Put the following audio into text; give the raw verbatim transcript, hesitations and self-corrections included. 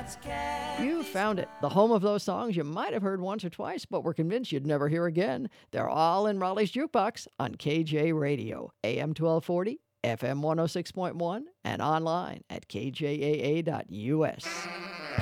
You found it, the home of those songs you might have heard once or twice, but were convinced you'd never hear again. They're all in Raleigh's Jukebox on K J Radio, A M twelve forty, F M one oh six point one, and online at K J A A dot U S.